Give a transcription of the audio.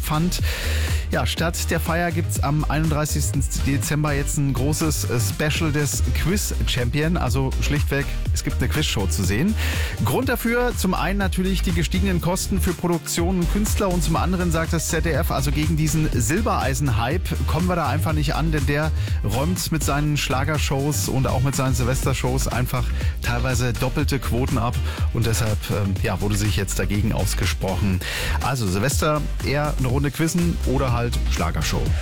stattfand. Ja, statt der Feier gibt's am 31. Dezember jetzt ein großes Special des Quiz Champion. Also schlichtweg, es gibt eine Quizshow zu sehen. Grund dafür zum einen natürlich die gestiegenen Kosten für Produktion und Künstler und zum anderen sagt das ZDF, also gegen diesen Silbereisen-Hype kommen wir da einfach nicht an, denn der räumt mit seinen Schlagershows und auch mit seinen Silvestershows einfach teilweise doppelte Quoten ab und deshalb wurde sich jetzt dagegen ausgesprochen. Also Silvester eher eine Runde Quizzen oder halt Schlagershow.